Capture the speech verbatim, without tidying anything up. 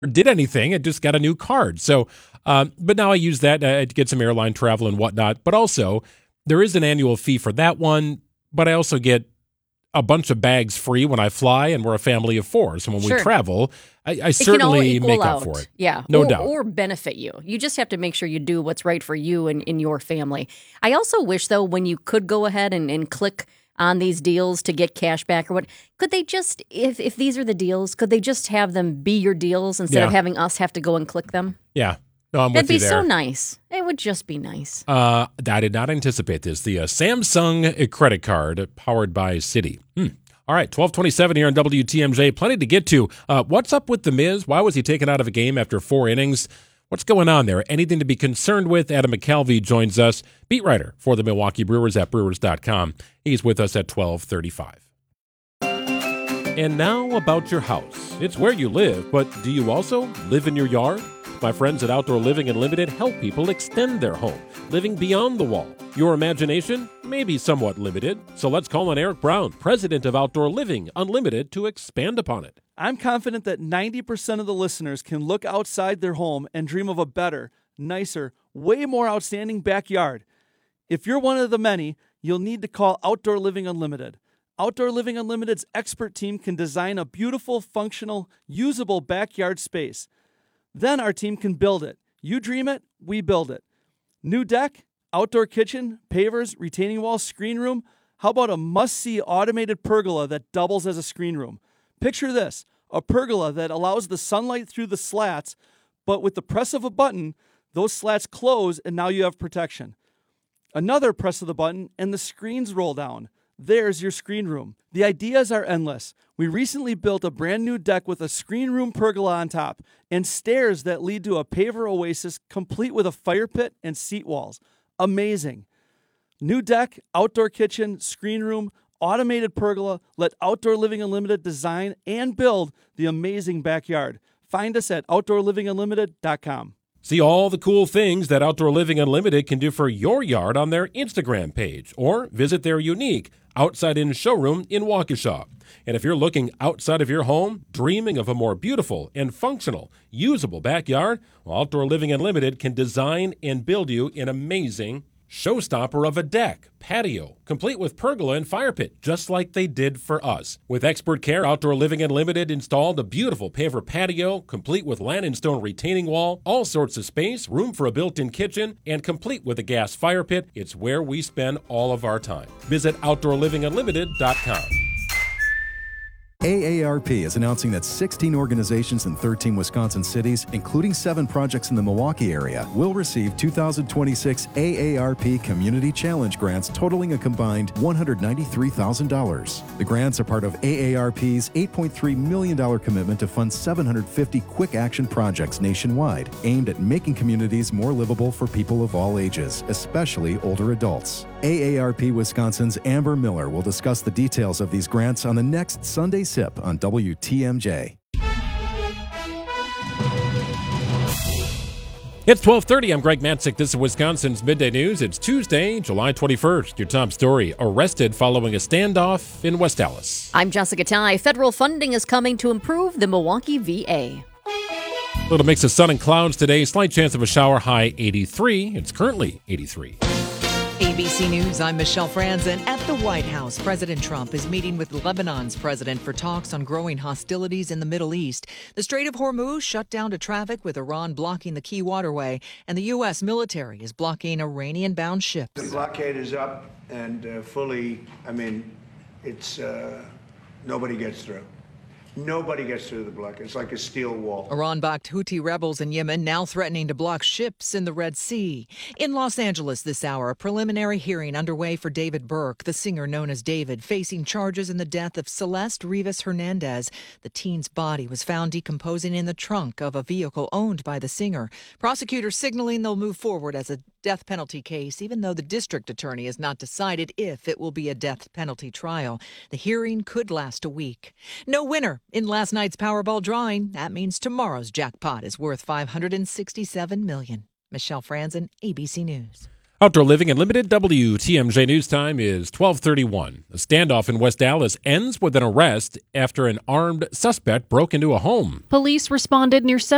did anything. It just got a new card. So, um, but now I use that uh, to get some airline travel and whatnot. But also, there is an annual fee for that one. But I also get a bunch of bags free when I fly, and we're a family of four. So when Sure. we travel, I, I It can all certainly equal make out. up for it. Yeah. No or, doubt. Or benefit you. You just have to make sure you do what's right for you and in your family. I also wish, though, when you could go ahead and, and click on these deals to get cash back or what, could they just, if, if these are the deals, could they just have them be your deals instead Yeah. of having us have to go and click them? Yeah. No, I'm That'd with you be there. so nice. It would just be nice. Uh, I did not anticipate this. The uh, Samsung credit card powered by Citi. Hmm. All right, twelve twenty-seven here on W T M J. Plenty to get to. Uh, what's up with The Miz? Why was he taken out of a game after four innings? What's going on there? Anything to be concerned with? Adam McCalvey joins us, beat writer for the Milwaukee Brewers at brewers dot com. He's with us at twelve thirty-five. And now about your house. It's where you live, but do you also live in your yard? My friends at Outdoor Living Unlimited help people extend their home, living beyond the wall. Your imagination may be somewhat limited, so let's call on Eric Brown, president of Outdoor Living Unlimited, to expand upon it. I'm confident that ninety percent of the listeners can look outside their home and dream of a better, nicer, way more outstanding backyard. If you're one of the many, you'll need to call Outdoor Living Unlimited. Outdoor Living Unlimited's expert team can design a beautiful, functional, usable backyard space. Then our team can build it. You dream it, we build it. New deck, outdoor kitchen, pavers, retaining wall, screen room. How about a must-see automated pergola that doubles as a screen room? Picture this, a pergola that allows the sunlight through the slats, but with the press of a button, those slats close and now you have protection. Another press of the button and the screens roll down. There's your screen room. The ideas are endless. We recently built a brand new deck with a screen room pergola on top and stairs that lead to a paver oasis complete with a fire pit and seat walls. Amazing. New deck, outdoor kitchen, screen room, automated pergola. Let Outdoor Living Unlimited design and build the amazing backyard. Find us at outdoor living unlimited dot com. See all the cool things that Outdoor Living Unlimited can do for your yard on their Instagram page, or visit their unique outside-in showroom in Waukesha. And if you're looking outside of your home, dreaming of a more beautiful and functional, usable backyard, well, Outdoor Living Unlimited can design and build you an amazing showstopper of a deck, patio, complete with pergola and fire pit, just like they did for us. With expert care, Outdoor Living Unlimited installed a beautiful paver patio, complete with land and stone retaining wall, all sorts of space, room for a built-in kitchen, and complete with a gas fire pit. It's where we spend all of our time. Visit outdoor living unlimited dot com. A A R P is announcing that sixteen organizations in thirteen Wisconsin cities, including seven projects in the Milwaukee area, will receive two thousand twenty-six A A R P Community Challenge grants totaling a combined one hundred ninety-three thousand dollars. The grants are part of A A R P's eight point three million dollars commitment to fund seven hundred fifty quick action projects nationwide, aimed at making communities more livable for people of all ages, especially older adults. A A R P Wisconsin's Amber Miller will discuss the details of these grants on the next Sunday Sip on W T M J. It's twelve thirty. I'm Greg Matzik. This is Wisconsin's Midday News. It's Tuesday, July twenty-first. Your top story: arrested following a standoff in West Allis. I'm Jessica Ty. Federal funding is coming to improve the Milwaukee V A. Little mix of sun and clouds today. Slight chance of a shower. High eighty-three. It's currently eighty-three. A B C News, I'm Michelle Franzen. At the White House, President Trump is meeting with Lebanon's president for talks on growing hostilities in the Middle East. The Strait of Hormuz shut down to traffic with Iran blocking the key waterway, and the U S military is blocking Iranian-bound ships. The blockade is up and uh, fully, I mean, it's, uh, nobody gets through. Nobody gets through the blockade. It's like a steel wall. Iran-backed Houthi rebels in Yemen now threatening to block ships in the Red Sea. In Los Angeles this hour, a preliminary hearing underway for David Burke, the singer known as David, facing charges in the death of Celeste Rivas Hernandez. The teen's body was found decomposing in the trunk of a vehicle owned by the singer. Prosecutors signaling they'll move forward as a death penalty case, even though the district attorney has not decided if it will be a death penalty trial. The hearing could last a week. No winner in last night's Powerball drawing. That means tomorrow's jackpot is worth five hundred sixty-seven million dollars. Michelle Franzen, A B C News. Outdoor Living Unlimited, W T M J News time is twelve thirty-one. A standoff in West Allis ends with an arrest after an armed suspect broke into a home. Police responded near seven